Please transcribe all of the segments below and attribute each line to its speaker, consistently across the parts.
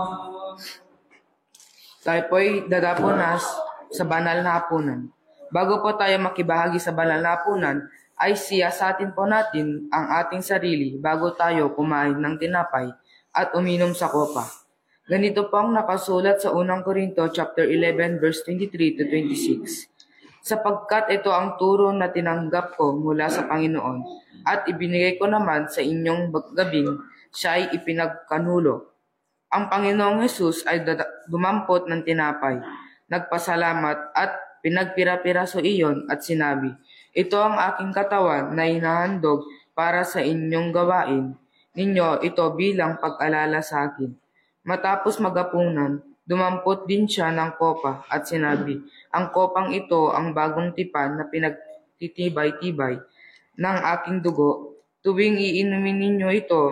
Speaker 1: Tayo po'y dadapo na sa banal na hapunan. Bago po tayo makibahagi sa banal na hapunan, ay siyasatin po natin ang ating sarili bago tayo kumain ng tinapay at uminom sa kopa. Ganito po ang nakasulat sa 1 Corinto chapter 11 verse 23 to 26. Sapagkat ito ang turo na tinanggap ko mula sa Panginoon at ibinigay ko naman sa inyong gabing siya ay ipinagkanulo. Ang Panginoong Hesus ay dumampot ng tinapay, nagpasalamat at pinagpira-piraso iyon at sinabi, "Ito ang aking katawan na hinahandog para sa inyong gawain ninyo ito bilang pag-alala sa akin." Matapos magapunan, dumampot din siya ng kopa at sinabi, "Ang kopang ito ang bagong tipan na pinagtitibay-tibay ng aking dugo. Tuwing iinumin ninyo ito,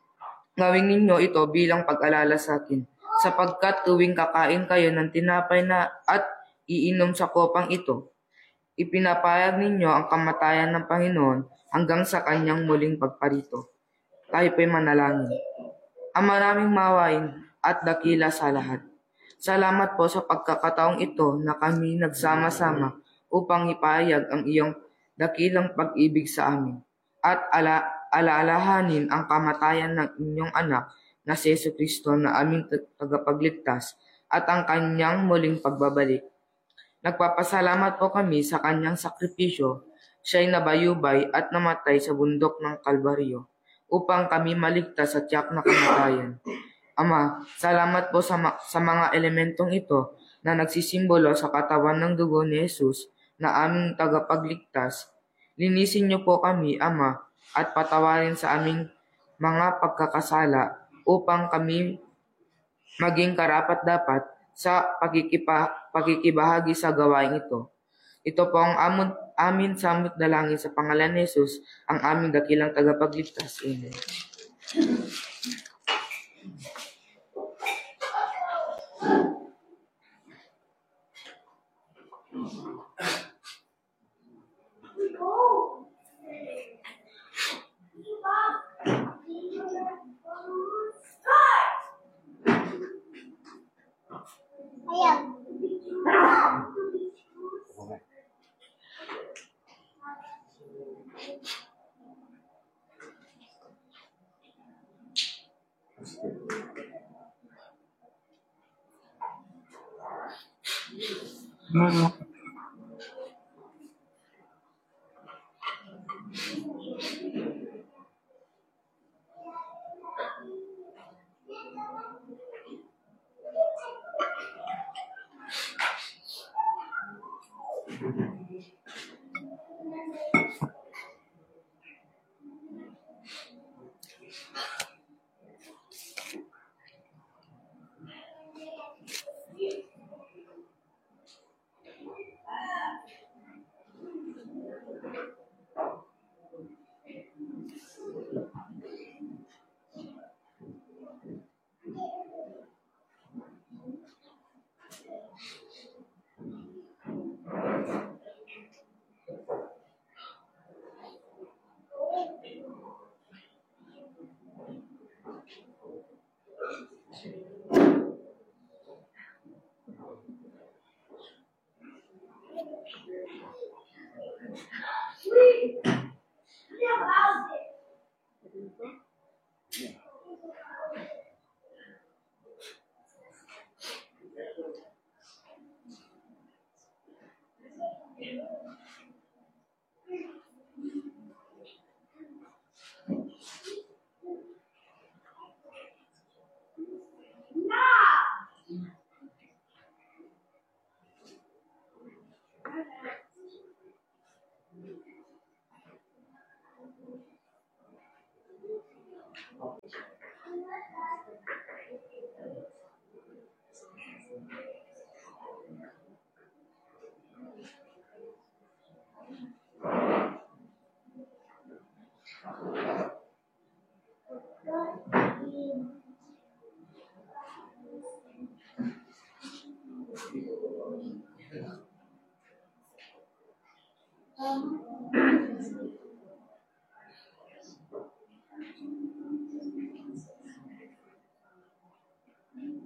Speaker 1: gawin ninyo ito bilang pag-alala sa akin. Sapagkat tuwing kakain kayo ng tinapay na at iinom sa kopang ito, ipinapayag ninyo ang kamatayan ng Panginoon hanggang sa kanyang muling pagparito." Tayo po'y manalangin. Ama naming mawain at dakila sa lahat, salamat po sa pagkakataong ito na kami nagsama-sama upang ipahayag ang iyong dakilang pag-ibig sa amin at alaalahanin ang kamatayan ng inyong anak na si Jesucristo na aming tagapagligtas at ang kanyang muling pagbabalik. Nagpapasalamat po kami sa kanyang sakripisyo. Siya'y nabayubay at namatay sa bundok ng Kalbaryo upang kami maligtas sa tiyak na kamatayan. Ama, salamat po sa mga elementong ito na nagsisimbolo sa katawan ng dugo ni Jesus na aming tagapagligtas. Linisin niyo po kami, Ama, at patawarin sa aming mga pagkakasala upang kami maging karapat-dapat sa pagkikibahagi sa gawain ito. Ito po ang amin samot dalangin sa pangalan ni Jesus, ang aming dakilang tagapagligtas. Amen.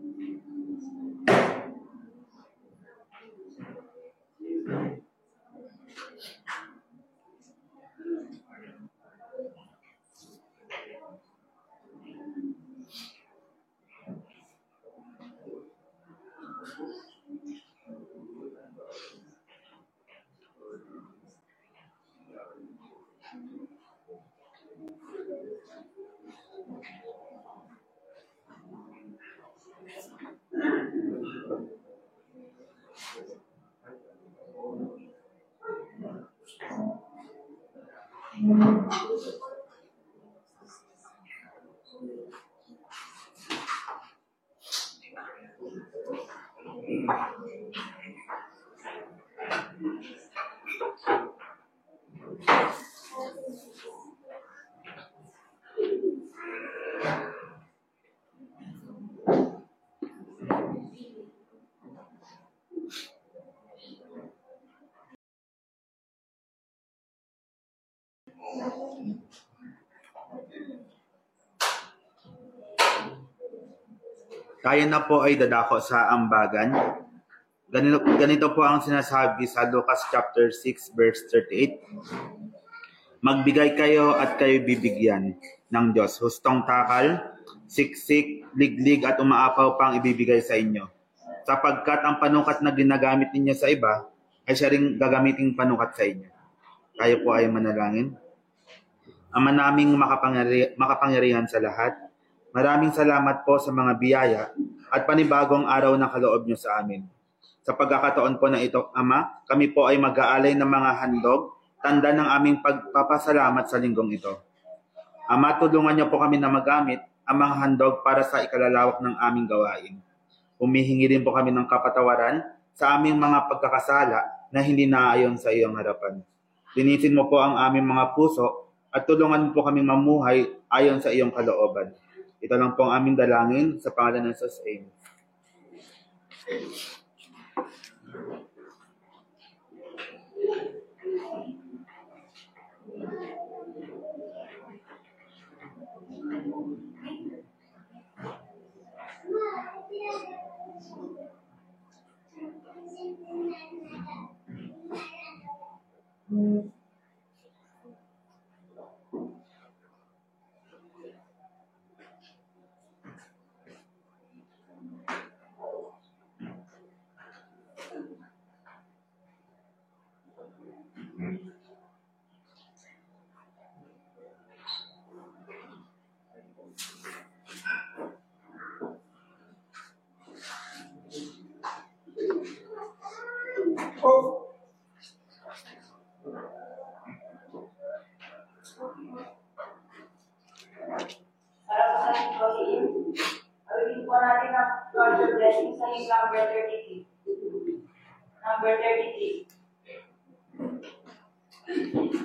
Speaker 2: Tayo na po ay dadako sa ambagan. Ganito po ang sinasabi sa Lucas chapter 6 verse 38. Magbigay kayo at kayo bibigyan ng Diyos. Hustong takal, siksik, liglig at umaapaw pang ibibigay sa inyo. Sapagkat ang panukat na ginagamit ninyo sa iba ay siya ring gagamiting panukat sa inyo. Tayo po ay manalangin. Ama naming makapangyarihan sa lahat, maraming salamat po sa mga biyaya at panibagong araw na kaloob nyo sa amin. Sa pagkakataon po na ito, Ama, kami po ay mag-aalay ng mga handog, tanda ng aming pagpapasalamat sa linggong ito. Ama, tulungan niyo po kami na magamit ang mga handog para sa ikalalawak ng aming gawain. Humihingi din po kami ng kapatawaran sa aming mga pagkakasala na hindi naayon sa iyong harapan. Linisin mo po ang aming mga puso at tulungan mo po kami mamuhay ayon sa iyong kalooban. Ito lang po ang aming dalangin sa pangalan ng Jesus. Amen.
Speaker 3: Para po sa ating pag-iim, awin po natin ang Lord your blessing sa hymn number 33. Number 33.